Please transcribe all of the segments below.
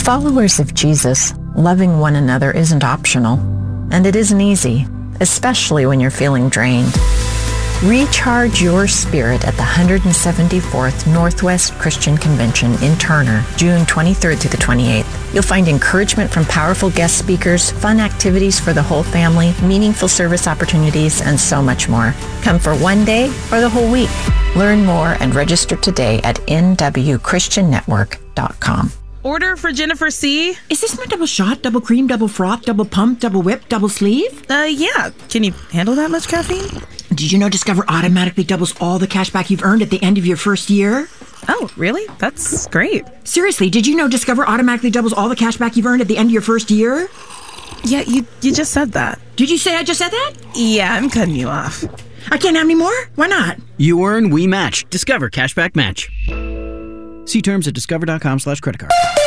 followers of Jesus, loving one another isn't optional, and it isn't easy, especially when you're feeling drained. Recharge your spirit at the 174th Northwest Christian Convention in Turner, June 23rd through the 28th. You'll find encouragement from powerful guest speakers, fun activities for the whole family, meaningful service opportunities, and so much more. Come for one day or the whole week. Learn more and register today at nwchristiannetwork.com. Order for Jennifer C. Is this my double shot, double cream, double froth, double pump, double whip, double sleeve? Yeah. Can you handle that much caffeine? Did you know Discover automatically doubles all the cash back you've earned at the end of your first year? Oh, really? That's great. Seriously, did you know Discover automatically doubles all the cash back you've earned at the end of your first year? Yeah, you just said that. Did you say I just said that? Yeah, I'm cutting you off. I can't have any more? Why not? You earn, we match. Discover Cashback Match. See terms at discover.com/creditcard.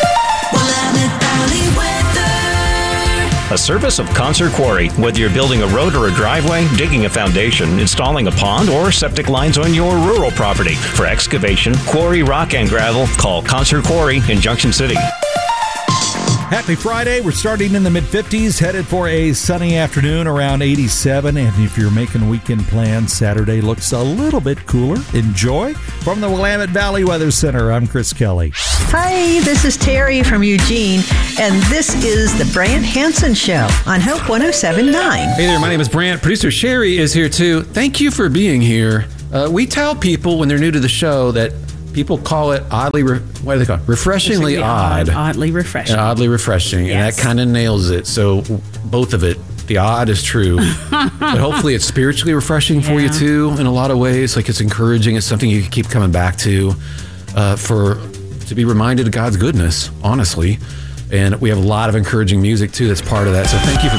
A service of Concert Quarry. Whether you're building a road or a driveway, digging a foundation, installing a pond, or septic lines on your rural property. For excavation, quarry, rock, and gravel, call Concert Quarry in Junction City. Happy Friday. We're starting in the mid-50s, headed for a sunny afternoon around 87. And if you're making weekend plans, Saturday looks a little bit cooler. Enjoy. From the Willamette Valley Weather Center, I'm Chris Kelly. Hi, this is Terry from Eugene, and this is the Brant Hansen Show on Hope 107.9. Hey there, my name is Brant. Producer Sherry is here too. Thank you for being here. We tell people when they're new to the show that people call it oddly, what do they call it? Refreshingly odd. Oddly refreshing. And oddly refreshing. Yes. And that kind of nails it. So both of it, the odd is true. But hopefully it's spiritually refreshing for you too in a lot of ways. Like it's encouraging. It's something you can keep coming back to to be reminded of God's goodness, honestly. And we have a lot of encouraging music too that's part of that. So thank you for